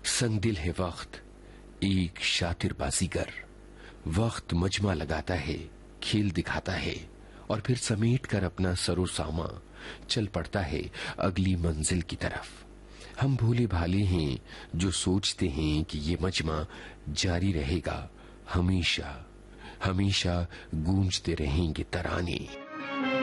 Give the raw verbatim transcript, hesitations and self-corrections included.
संग दिल है वक्त एक शातिर बाजीगर, वक्त मजमा लगाता है, खेल दिखाता है और फिर समेट कर अपना सरो सामा चल पड़ता है अगली मंजिल की तरफ। हम भोले भाले हैं जो सोचते हैं कि ये मजमा जारी रहेगा, हमेशा हमेशा गूंजते रहेंगे तराने।